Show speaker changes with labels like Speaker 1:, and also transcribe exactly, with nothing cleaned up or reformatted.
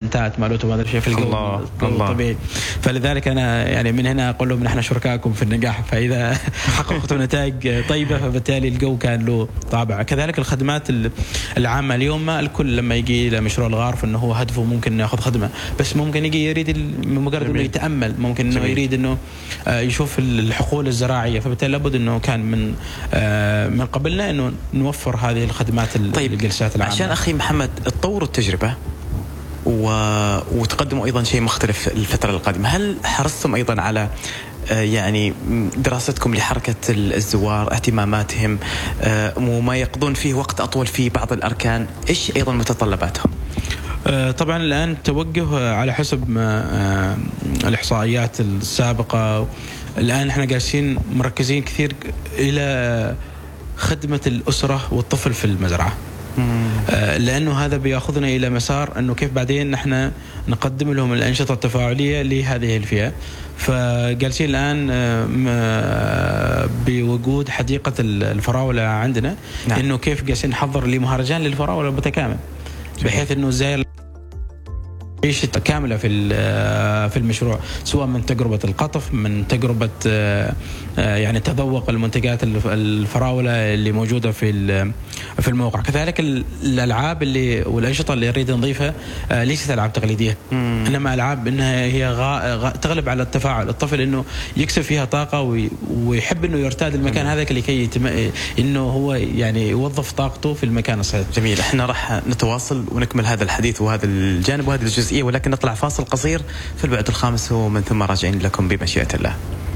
Speaker 1: ايفنتات مالوته ما ادري شيء في الجو الطبيعي. فلذلك انا يعني من هنا اقول لهم نحن شركائكم في النجاح، فاذا حققتوا نتائج طيبه فبالتالي الجو كان له طابع. كذلك الخدمات العامه اليوم ما الكل لما يجي الى مشروع الغارف انه هو هدفه ممكن ياخذ خدمه، بس ممكن يجي يريد مجرد انه يتامل، ممكن انه يريد انه يشوف الحقول الزراعيه، فبالتالي لابد انه كان من من قبلنا انه نوفر هذه الخدمات.
Speaker 2: طيب
Speaker 1: الجلسات العامه
Speaker 2: عشان اخي محمد تطوروا التجربه و... وتقدموا ايضا شيء مختلف الفتره القادمه، هل حرصتم ايضا على يعني دراستكم لحركة الزوار، اهتماماتهم وما يقضون فيه وقت أطول في بعض الأركان، إيش أيضا متطلباتهم؟
Speaker 1: طبعا الآن توجه على حسب ما الإحصائيات السابقة. الآن احنا جالسين مركزين كثير إلى خدمة الأسرة والطفل في المزرعة، لأنه هذا بيأخذنا إلى مسار أنه كيف بعدين نحن نقدم لهم الأنشطة التفاعلية لهذه الفئة. فجالسين الآن بوجود حديقة الفراولة عندنا، نعم. إنه كيف جالسين نحضر لمهرجان للفراولة المتكامل، بحيث إنه زي عيشة كاملة في في المشروع، سواء من تجربة القطف، من تجربة يعني تذوق المنتجات الفراولة اللي موجودة في في الموقع. كذلك الألعاب اللي والأنشطة اللي نريد نضيفها ليست ألعاب تقليدية، مم. إنما ألعاب إنها هي غا غا تغلب على التفاعل، الطفل إنه يكسب فيها طاقة ويحب إنه يرتاد المكان مم. هذا لكي يتم إنه هو يعني يوظف طاقته في المكان الصحيح.
Speaker 2: جميل. إحنا راح نتواصل ونكمل هذا الحديث وهذا الجانب وهذه الجزئية، ولكن نطلع فاصل قصير في البعد الخامس ومن ثم راجعين لكم بمشيئة الله.